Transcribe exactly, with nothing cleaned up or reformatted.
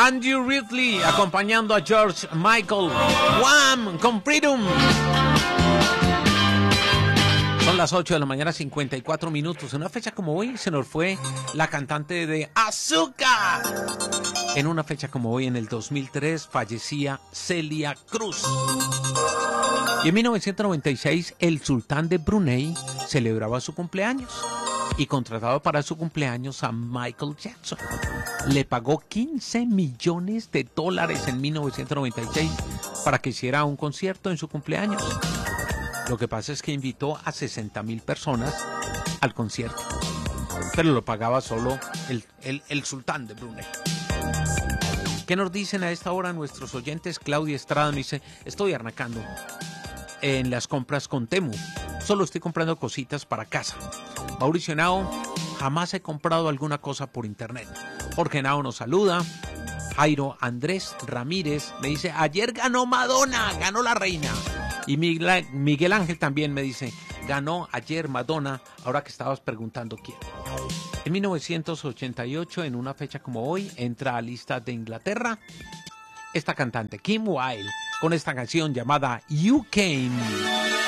Andrew Ridley acompañando a George Michael. Wham! Con Freedom. Son las ocho de la mañana, cincuenta y cuatro minutos. En una fecha como hoy se nos fue la cantante de Azúcar. En una fecha como hoy, en el dos mil tres, fallecía Celia Cruz. Y en mil novecientos noventa y seis, el sultán de Brunei celebraba su cumpleaños. Y contratado para su cumpleaños a Michael Jackson. Le pagó quince millones de dólares en mil novecientos noventa y seis para que hiciera un concierto en su cumpleaños. Lo que pasa es que invitó a sesenta mil personas al concierto, pero lo pagaba solo el, el, el sultán de Brunei. ¿Qué nos dicen a esta hora nuestros oyentes? Claudia Estrada nos dice, estoy arrancando en las compras con Temu. Solo estoy comprando cositas para casa. Mauricio Henao, jamás he comprado alguna cosa por internet. Jorge Henao nos saluda. Jairo Andrés Ramírez me dice, ayer ganó Madonna, ganó la reina. Y Miguel Ángel también me dice, ganó ayer Madonna, ahora que estabas preguntando quién. En mil novecientos ochenta y ocho, en una fecha como hoy, entra a lista de Inglaterra esta cantante, Kim Wilde, con esta canción llamada You Came.